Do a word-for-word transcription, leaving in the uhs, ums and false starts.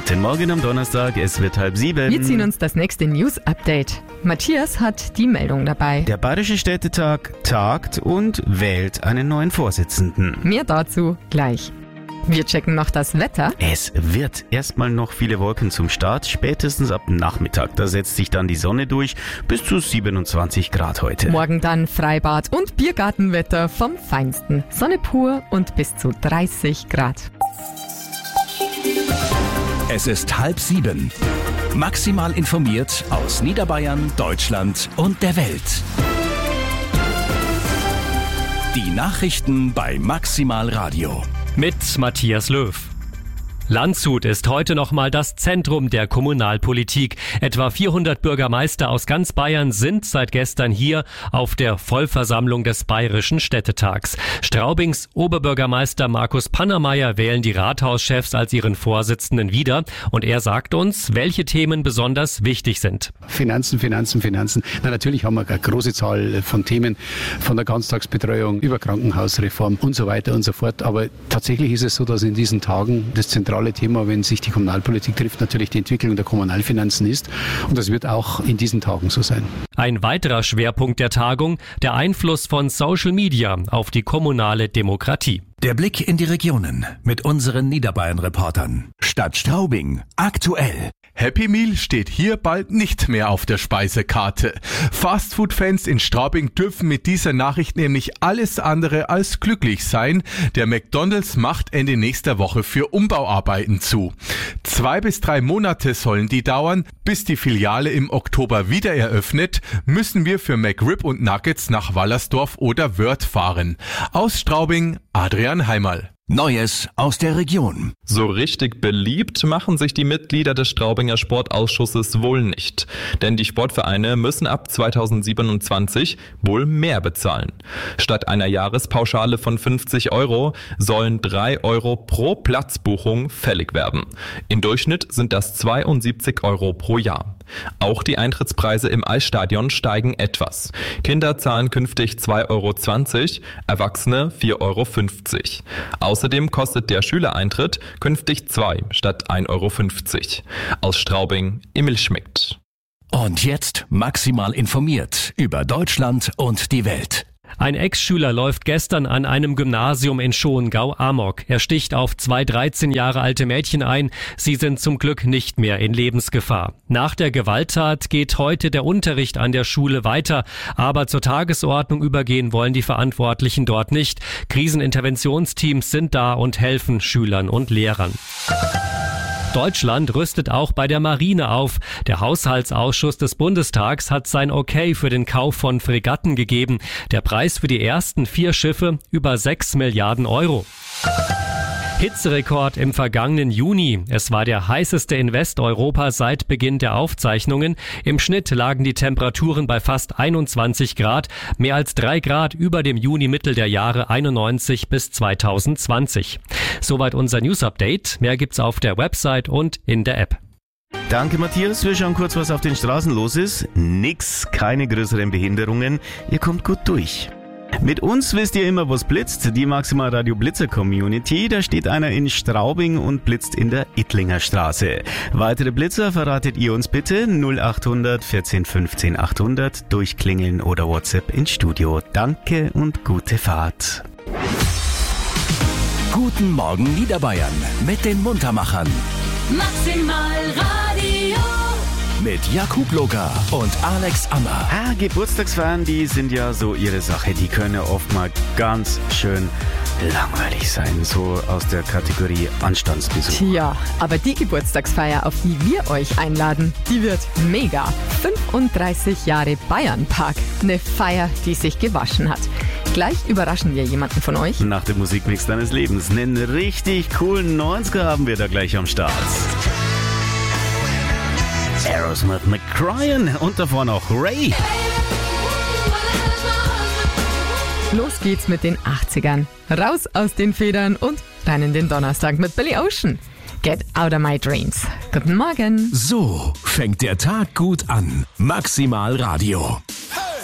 Guten Morgen am Donnerstag, es wird halb sieben. Wir ziehen uns das nächste News-Update. Matthias hat die Meldung dabei. Der Bayerische Städtetag tagt und wählt einen neuen Vorsitzenden. Mehr dazu gleich. Wir checken noch das Wetter. Es wird erstmal noch viele Wolken zum Start, spätestens ab Nachmittag. Da setzt sich dann die Sonne durch, bis zu siebenundzwanzig Grad heute. Morgen dann Freibad und Biergartenwetter vom Feinsten. Sonne pur und bis zu dreißig Grad. Es ist halb sieben. Maximal informiert aus Niederbayern, Deutschland und der Welt. Die Nachrichten bei Maximal Radio. Mit Matthias Löw. Landshut ist heute nochmal das Zentrum der Kommunalpolitik. Etwa vierhundert Bürgermeister aus ganz Bayern sind seit gestern hier auf der Vollversammlung des Bayerischen Städtetags. Straubings Oberbürgermeister Markus Pannermeier wählen die Rathauschefs als ihren Vorsitzenden wieder. Und er sagt uns, welche Themen besonders wichtig sind. Finanzen, Finanzen, Finanzen. Na, natürlich haben wir eine große Zahl von Themen, von der Ganztagsbetreuung über Krankenhausreform und so weiter und so fort. Aber tatsächlich ist es so, dass in diesen Tagen das zentrale Thema, wenn sich die Kommunalpolitik trifft, natürlich die Entwicklung der Kommunalfinanzen ist. Und das wird auch in diesen Tagen so sein. Ein weiterer Schwerpunkt der Tagung, der Einfluss von Social Media auf die kommunale Demokratie. Der Blick in die Regionen mit unseren Niederbayern-Reportern. Stadt Straubing, aktuell. Happy Meal steht hier bald nicht mehr auf der Speisekarte. Fastfood-Fans in Straubing dürfen mit dieser Nachricht nämlich alles andere als glücklich sein. Der McDonald's macht Ende nächster Woche für Umbauarbeiten zu. Zwei bis drei Monate sollen die dauern. Bis die Filiale im Oktober wieder eröffnet, müssen wir für McRib und Nuggets nach Wallersdorf oder Wörth fahren. Aus Straubing, Adrian Heimerl. Neues aus der Region. So richtig beliebt machen sich die Mitglieder des Straubinger Sportausschusses wohl nicht. Denn die Sportvereine müssen ab zweitausendsiebenundzwanzig wohl mehr bezahlen. Statt einer Jahrespauschale von fünfzig Euro sollen drei Euro pro Platzbuchung fällig werden. Im Durchschnitt sind das zweiundsiebzig Euro pro Jahr. Auch die Eintrittspreise im Eisstadion steigen etwas. Kinder zahlen künftig zwei Euro zwanzig, Erwachsene vier Euro fünfzig. Außerdem kostet der Schülereintritt künftig zwei statt ein Euro fünfzig. Aus Straubing, Emil Schmidt. Und jetzt maximal informiert über Deutschland und die Welt. Ein Ex-Schüler läuft gestern an einem Gymnasium in Schongau amok. Er sticht auf zwei dreizehn Jahre alte Mädchen ein. Sie sind zum Glück nicht mehr in Lebensgefahr. Nach der Gewalttat geht heute der Unterricht an der Schule weiter. Aber zur Tagesordnung übergehen wollen die Verantwortlichen dort nicht. Kriseninterventionsteams sind da und helfen Schülern und Lehrern. Deutschland rüstet auch bei der Marine auf. Der Haushaltsausschuss des Bundestags hat sein Okay für den Kauf von Fregatten gegeben. Der Preis für die ersten vier Schiffe über sechs Milliarden Euro. Hitzerekord im vergangenen Juni. Es war der heißeste in Westeuropa seit Beginn der Aufzeichnungen. Im Schnitt lagen die Temperaturen bei fast einundzwanzig Grad, mehr als drei Grad über dem Junimittel der Jahre einundneunzig bis zweitausendzwanzig. Soweit unser News-Update. Mehr gibt's auf der Website und in der App. Danke Matthias, wir schauen kurz, was auf den Straßen los ist. Nix, keine größeren Behinderungen. Ihr kommt gut durch. Mit uns wisst ihr immer, was blitzt. Die Maximal Radio Blitzer Community. Da steht einer in Straubing und blitzt in der Ittlinger Straße. Weitere Blitzer verratet ihr uns bitte null achthundert vierzehn fünfzehn achthundert durchklingeln oder WhatsApp ins Studio. Danke und gute Fahrt. Guten Morgen Niederbayern mit den Muntermachern. Maximal Radio. Mit Jakub Loga und Alex Ammer. Ah, Geburtstagsfeiern, die sind ja so ihre Sache. Die können ja oft mal ganz schön langweilig sein. So aus der Kategorie Anstandsbesuch. Tja, aber die Geburtstagsfeier, auf die wir euch einladen, die wird mega. fünfunddreißig Jahre Bayernpark. Eine Feier, die sich gewaschen hat. Gleich überraschen wir jemanden von euch. Nach dem Musikmix deines Lebens. Einen richtig coolen neunziger haben wir da gleich am Start. Aerosmith McCryan und davor noch Ray. Los geht's mit den achtzigern. Raus aus den Federn und rein in den Donnerstag mit Billy Ocean. Get out of my dreams. Guten Morgen. So fängt der Tag gut an. Maximal Radio. Hey!